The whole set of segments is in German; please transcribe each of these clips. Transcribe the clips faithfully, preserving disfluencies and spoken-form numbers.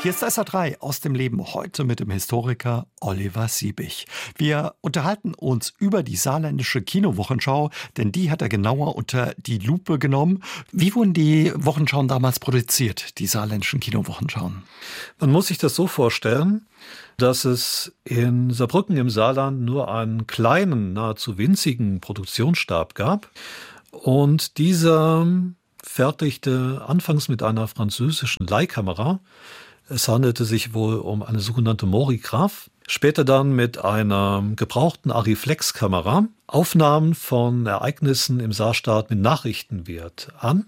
Hier ist S R drei aus dem Leben, heute mit dem Historiker Oliver Siebig. Wir unterhalten uns über die saarländische Kinowochenschau, denn die hat er genauer unter die Lupe genommen. Wie wurden die Wochenschauen damals produziert, die saarländischen Kinowochenschauen? Man muss sich das so vorstellen, dass es in Saarbrücken im Saarland nur einen kleinen, nahezu winzigen Produktionsstab gab. Und dieser fertigte anfangs mit einer französischen Leihkamera. Es handelte sich wohl um eine sogenannte Morigraph. Später dann mit einer gebrauchten Arriflex-Kamera Aufnahmen von Ereignissen im Saarstaat mit Nachrichtenwert an.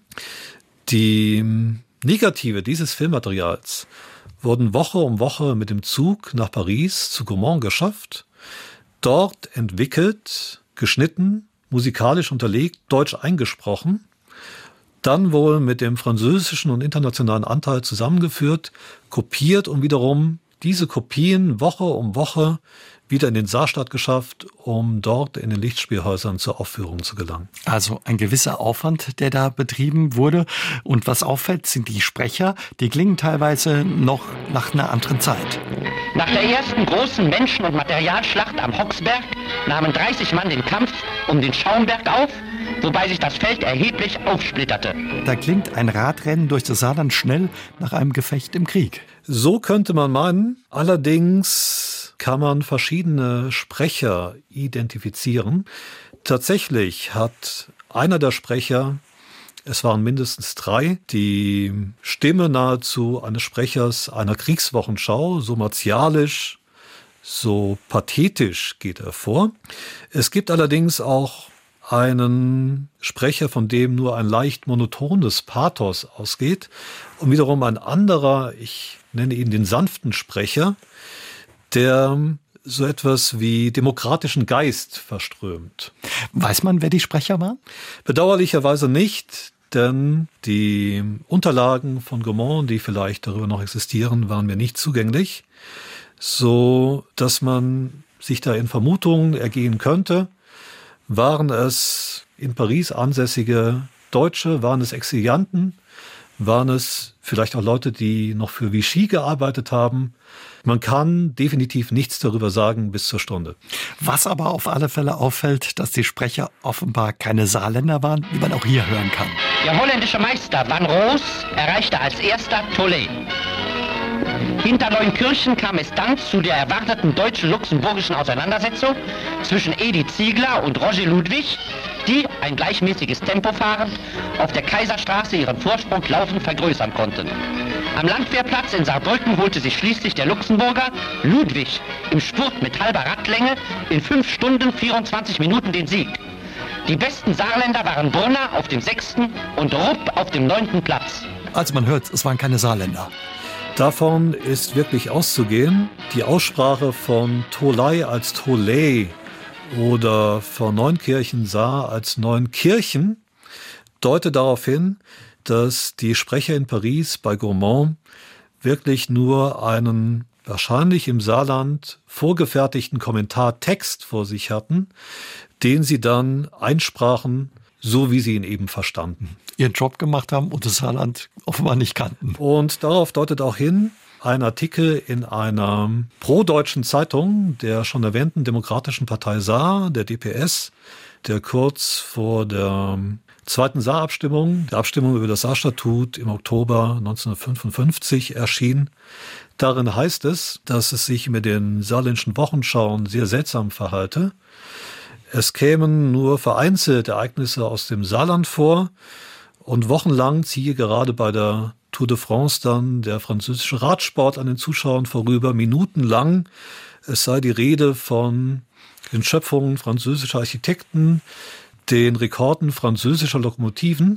Die Negative dieses Filmmaterials wurden Woche um Woche mit dem Zug nach Paris zu Gaumont geschafft, dort entwickelt, geschnitten, musikalisch unterlegt, deutsch eingesprochen, dann wohl mit dem französischen und internationalen Anteil zusammengeführt, kopiert und wiederum diese Kopien Woche um Woche wieder in den Saarstaat geschafft, um dort in den Lichtspielhäusern zur Aufführung zu gelangen. Also ein gewisser Aufwand, der da betrieben wurde. Und was auffällt, sind die Sprecher, die klingen teilweise noch nach einer anderen Zeit. Nach der ersten großen Menschen- und Materialschlacht am Hoxberg nahmen dreißig Mann den Kampf um den Schaumberg auf, wobei sich das Feld erheblich aufsplitterte. Da klingt ein Radrennen durch das Saarland schnell nach einem Gefecht im Krieg. So könnte man meinen. Allerdings kann man verschiedene Sprecher identifizieren. Tatsächlich hat einer der Sprecher, es waren mindestens drei, die Stimme nahezu eines Sprechers einer Kriegswochenschau, so martialisch, so pathetisch geht er vor. Es gibt allerdings auch einen Sprecher, von dem nur ein leicht monotones Pathos ausgeht, und wiederum ein anderer, ich nenne ihn den sanften Sprecher, der so etwas wie demokratischen Geist verströmt. Weiß man, wer die Sprecher waren? Bedauerlicherweise nicht, denn die Unterlagen von Gaumont, die vielleicht darüber noch existieren, waren mir nicht zugänglich, so dass man sich da in Vermutungen ergehen könnte. Waren es in Paris ansässige Deutsche, waren es Exilianten, waren es vielleicht auch Leute, die noch für Vichy gearbeitet haben? Man kann definitiv nichts darüber sagen bis zur Stunde. Was aber auf alle Fälle auffällt, dass die Sprecher offenbar keine Saarländer waren, wie man auch hier hören kann. Der holländische Meister Van Roos erreichte als erster Tollé. Hinter Neunkirchen kam es dann zu der erwarteten deutsch-luxemburgischen Auseinandersetzung zwischen Edi Ziegler und Roger Ludwig, die, ein gleichmäßiges Tempo fahrend, auf der Kaiserstraße ihren Vorsprung laufend vergrößern konnten. Am Landwehrplatz in Saarbrücken holte sich schließlich der Luxemburger Ludwig im Spurt mit halber Radlänge in fünf Stunden vierundzwanzig Minuten den Sieg. Die besten Saarländer waren Brunner auf dem sechsten und Rupp auf dem neunten Platz. Also man hört, es waren keine Saarländer. Davon ist wirklich auszugehen. Die Aussprache von Tolai als Tolay oder von Neunkirchen Saar als Neunkirchen deutet darauf hin, dass die Sprecher in Paris bei Gaumont wirklich nur einen wahrscheinlich im Saarland vorgefertigten Kommentartext vor sich hatten, den sie dann einsprachen, so wie sie ihn eben verstanden. Ihren Job gemacht haben und das Saarland offenbar nicht kannten. Und darauf deutet auch hin ein Artikel in einer pro-deutschen Zeitung der schon erwähnten Demokratischen Partei Saar, der D P S, der kurz vor der zweiten Saarabstimmung, der Abstimmung über das Saarstatut im Oktober neunzehnhundertfünfundfünfzig erschien. Darin heißt es, dass es sich mit den saarländischen Wochenschauen sehr seltsam verhalte. Es kämen nur vereinzelt Ereignisse aus dem Saarland vor und wochenlang ziehe gerade bei der Tour de France dann der französische Radsport an den Zuschauern vorüber, minutenlang. Es sei die Rede von den Schöpfungen französischer Architekten, den Rekorden französischer Lokomotiven.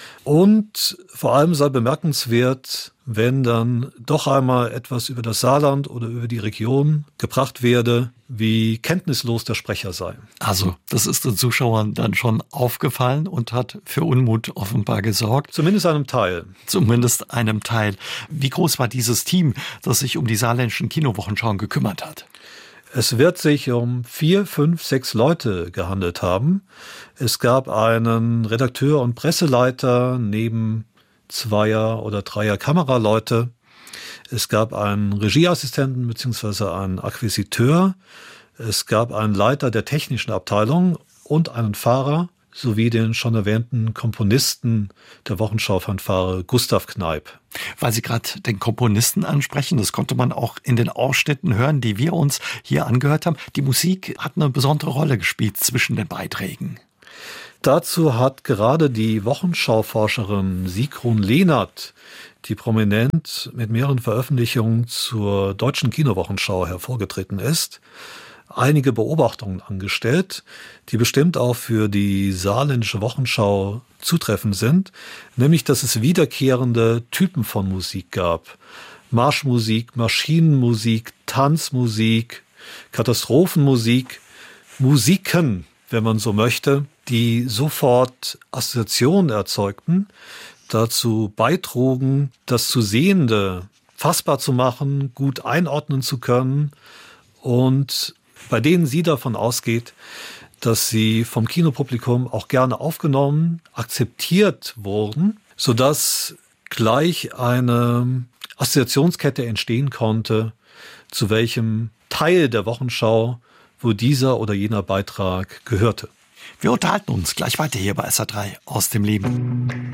Und vor allem sei bemerkenswert, wenn dann doch einmal etwas über das Saarland oder über die Region gebracht werde, wie kenntnislos der Sprecher sei. Also, das ist den Zuschauern dann schon aufgefallen und hat für Unmut offenbar gesorgt. Zumindest einem Teil. Zumindest einem Teil. Wie groß war dieses Team, das sich um die saarländischen Kinowochenschauen gekümmert hat? Es wird sich um vier, fünf, sechs Leute gehandelt haben. Es gab einen Redakteur und Presseleiter neben zweier oder dreier Kameraleute. Es gab einen Regieassistenten bzw. einen Akquisiteur. Es gab einen Leiter der technischen Abteilung und einen Fahrer sowie den schon erwähnten Komponisten der Wochenschau-Fanfare Gustav Kneip. Weil Sie gerade den Komponisten ansprechen, das konnte man auch in den Ausschnitten hören, die wir uns hier angehört haben. Die Musik hat eine besondere Rolle gespielt zwischen den Beiträgen. Dazu hat gerade die Wochenschau-Forscherin Sigrun Lehnert, die prominent mit mehreren Veröffentlichungen zur deutschen Kinowochenschau hervorgetreten ist, einige Beobachtungen angestellt, die bestimmt auch für die saarländische Wochenschau zutreffend sind, nämlich dass es wiederkehrende Typen von Musik gab. Marschmusik, Maschinenmusik, Tanzmusik, Katastrophenmusik, Musiken, wenn man so möchte, die sofort Assoziationen erzeugten, dazu beitrugen, das zu Sehende fassbar zu machen, gut einordnen zu können und bei denen sie davon ausgeht, dass sie vom Kinopublikum auch gerne aufgenommen, akzeptiert wurden, sodass gleich eine Assoziationskette entstehen konnte, zu welchem Teil der Wochenschau wo dieser oder jener Beitrag gehörte. Wir unterhalten uns gleich weiter hier bei S R drei aus dem Leben.